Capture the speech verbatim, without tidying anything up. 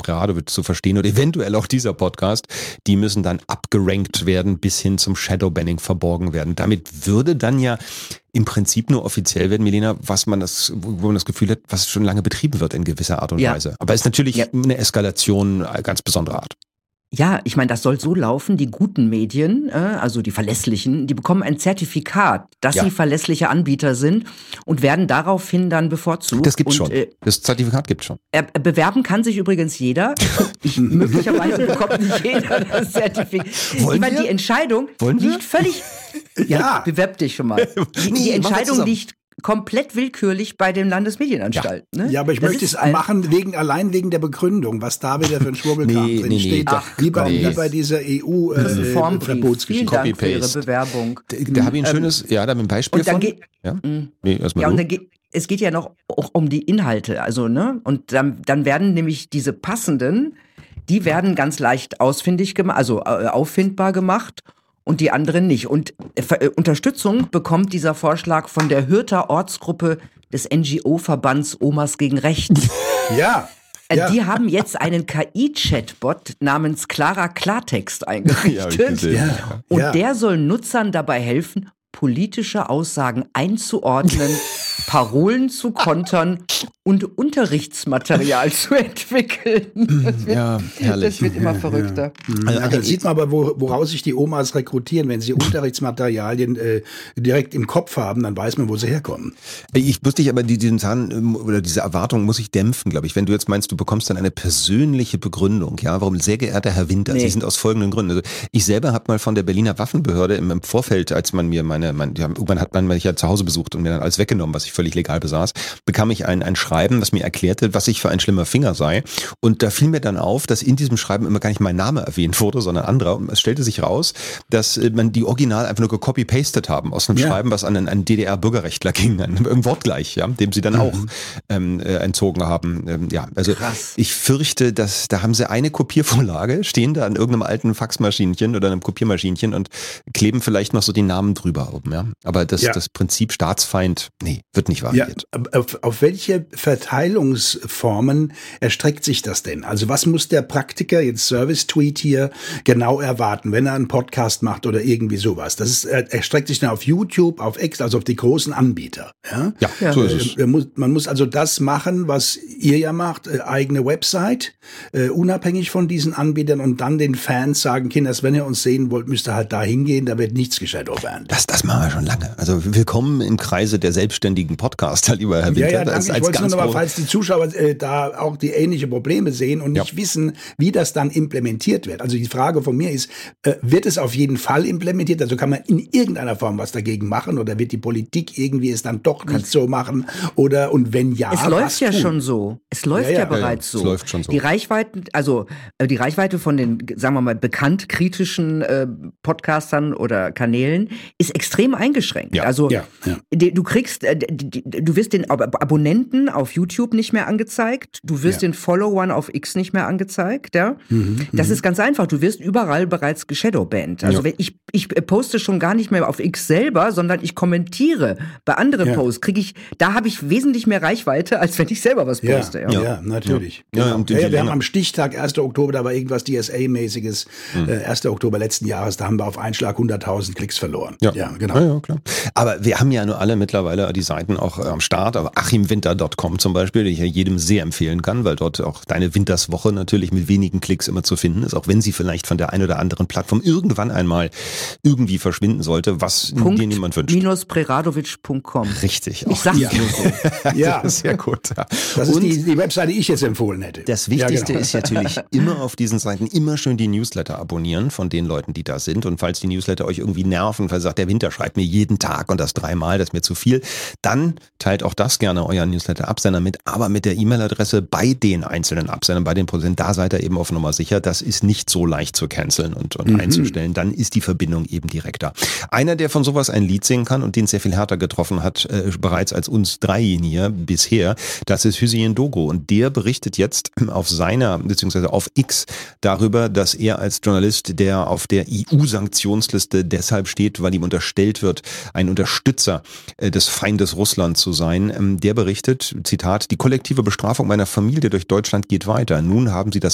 Preradovic zu verstehen oder eventuell auch dieser Podcast, die müssen dann abgerankt werden, bis hin zum Shadowbanning verborgen werden. Damit würde dann ja im Prinzip nur offiziell werden, Milena, was man das, wo man das Gefühl hat, was schon lange betrieben wird in gewisser Art und ja. Weise. Aber es ist natürlich ja. eine Eskalation ganz besonderer Art. Ja, ich meine, das soll so laufen, die guten Medien, äh, also die verlässlichen, die bekommen ein Zertifikat, dass ja. sie verlässliche Anbieter sind und werden daraufhin dann bevorzugt. Das gibt's und, schon. Äh, das Zertifikat gibt's schon. Äh, bewerben kann sich übrigens jeder. Ich, möglicherweise bekommt nicht jeder das Zertifikat. Wollen ich meine, wir? die Entscheidung Wollen wir? liegt völlig... Ja, Ja. bewerb dich schon mal. Die, Nee, die machen wir Entscheidung zusammen. liegt komplett willkürlich bei den Landesmedienanstalten. Ne? Ja, aber ich Das möchte ist es ein- machen, wegen, allein wegen der Begründung, was da wieder für ein Schwurbelkram Nee, drin nee, nee. steht. Ach, wie, bei, nee. wie bei dieser E U Das ist ein äh, Formbrief. Vielen Verbotsgeschichte. Dank für Ihre Copy-Paste. Bewerbung. Da, da habe ich ein schönes, ja, da habe ich ein Beispiel und dann von. geht- ja? Mm. Nee, erstmal Ja, und du. dann geht, es geht ja noch auch um die Inhalte, also, ne? Und dann, dann werden nämlich diese passenden, die werden ganz leicht ausfindig gemacht, also äh, auffindbar gemacht und die anderen nicht. Und äh, Ver- äh, Unterstützung bekommt dieser Vorschlag von der Hürter Ortsgruppe des N G O-Verbands Omas gegen Rechts. Ja. Äh, Ja. Die haben jetzt einen K I-Chatbot namens Clara Klartext Ja, hab eingerichtet. ich gesehen. Ja. Und ja. der soll Nutzern dabei helfen, politische Aussagen einzuordnen, Parolen zu kontern und Unterrichtsmaterial zu entwickeln. Das wird, Ja, herrlich. das wird immer verrückter. Also, Ja, da sieht man aber, wo, woraus sich die Omas rekrutieren. Wenn sie Unterrichtsmaterialien äh, direkt im Kopf haben, dann weiß man, wo sie herkommen. Ich muss dich aber die- diesen Zahn ähm, oder diese Erwartung muss ich dämpfen, glaube ich. Wenn du jetzt meinst, du bekommst dann eine persönliche Begründung, ja, warum, sehr geehrter Herr Winter, Nee. Sie sind aus folgenden Gründen. Also ich selber habe mal von der Berliner Waffenbehörde im, im Vorfeld, als man mir meine, mein, ja, irgendwann hat man mich ja zu Hause besucht und mir dann alles weggenommen, was ich völlig legal besaß, bekam ich ein, ein Schreiben, das mir erklärte, was ich für ein schlimmer Finger sei. Und da fiel mir dann auf, dass in diesem Schreiben immer gar nicht mein Name erwähnt wurde, sondern anderer. Und es stellte sich raus, dass äh, man die Original einfach nur gecopy-pastet haben aus einem Ja. Schreiben, was an einen, einen D D R-Bürgerrechtler ging, ein, ein Wortgleich, ja, dem sie dann auch ähm, äh, entzogen haben. Ähm, ja, also Krass. ich fürchte, dass da haben sie eine Kopiervorlage, stehen da an irgendeinem alten Faxmaschinchen oder einem Kopiermaschinchen und kleben vielleicht noch so die Namen drüber oben, ja. Aber das, Ja. das Prinzip Staatsfeind, nee, wird nicht Ja, variiert. auf, auf welche Verteilungsformen erstreckt sich das denn? Also was muss der Praktiker, jetzt Service-Tweet hier, genau erwarten, wenn er einen Podcast macht oder irgendwie sowas? Das ist, er erstreckt sich dann auf YouTube, auf X, also auf die großen Anbieter. Ja, Ja, Ja. so ist es. Äh, er muss, man muss also das machen, was ihr ja macht, äh, eigene Website, äh, unabhängig von diesen Anbietern und dann den Fans sagen, Kinders, wenn ihr uns sehen wollt, müsst ihr halt da hingehen, da wird nichts geshadowbanned. Das, das machen wir schon lange. Also willkommen im Kreise der selbstständigen Podcaster, lieber Herr Winter. Ja, ja, Das danke. ist Ich als wollte nur ganz noch mal, groß- falls die Zuschauer äh, da auch die ähnliche Probleme sehen und nicht Ja. wissen, wie das dann implementiert wird. Also die Frage von mir ist, äh, wird es auf jeden Fall implementiert? Also kann man in irgendeiner Form was dagegen machen oder wird die Politik irgendwie es dann doch nicht so machen? Oder und wenn ja, Es was läuft ja tun? schon so. Es läuft Ja, ja, ja. bereits Ja, ja, so. es läuft schon so. Die Reichweiten, also äh, die Reichweite von den, sagen wir mal, bekannt kritischen äh, Podcastern oder Kanälen ist extrem eingeschränkt. Ja, also ja, ja. die- du kriegst, äh, die, die, du wirst den Ab Abonnenten auf YouTube nicht mehr angezeigt, du wirst Ja. den Followern auf X nicht mehr angezeigt. Ja? Mhm, Das ist ganz einfach. Du wirst überall bereits geshadowbanned. Also Ja. wenn ich, ich poste schon gar nicht mehr auf X selber, sondern ich kommentiere bei anderen Ja. Posts, kriege ich, da habe ich wesentlich mehr Reichweite, als wenn ich selber was Ja, poste. ja. natürlich. Ja, Genau. und die- ja, ja, die wir haben länger- am Stichtag ersten Oktober, da war irgendwas D S A-mäßiges, äh, ersten Oktober letzten Jahres, da haben wir auf einen Schlag hunderttausend Klicks verloren. Ja. genau. Ja, ja, klar. Aber wir haben ja nur alle mittlerweile die Seiten auch äh, am Start, aber achimwinter Punkt com zum Beispiel, die ich ja jedem sehr empfehlen kann, weil dort auch deine Winterswoche natürlich mit wenigen Klicks immer zu finden ist, auch wenn sie vielleicht von der einen oder anderen Plattform irgendwann einmal irgendwie verschwinden sollte, was Punkt dir niemand wünscht. minus preradovic Punkt com. Richtig. Ich sag's Ja. nur so. Ja, Das ist sehr gut. Ja. das ist Und die, die Webseite, die ich jetzt empfohlen hätte. das Wichtigste Ja, genau. ist natürlich immer auf diesen Seiten immer schön die Newsletter abonnieren von den Leuten, die da sind. Und falls die Newsletter euch irgendwie nerven, weil ihr sagt, der Winter schreibt mir jeden Tag und das dreimal, das ist mir zu viel, dann teilt auch das gerne euren Newsletter-Absender mit, aber mit der E-Mail-Adresse bei den einzelnen Absendern, bei den Produzenten, da seid ihr eben auf Nummer sicher. Das ist nicht so leicht zu canceln und, und Mhm. einzustellen. Dann ist die Verbindung eben direkter. Einer, der von sowas ein Lied singen kann und den sehr viel härter getroffen hat, äh, bereits als uns drei hier bisher, das ist Hüseyin Dogo. Und der berichtet jetzt auf seiner, beziehungsweise auf X darüber, dass er als Journalist, der auf der E U-Sanktionsliste deshalb steht, weil ihm unterstellt wird, ein Unterstützer äh, des Feindes Russland zu sein, ähm, der berichtet, Zitat, die kollektive Bestrafung meiner Familie durch Deutschland geht weiter. Nun haben sie das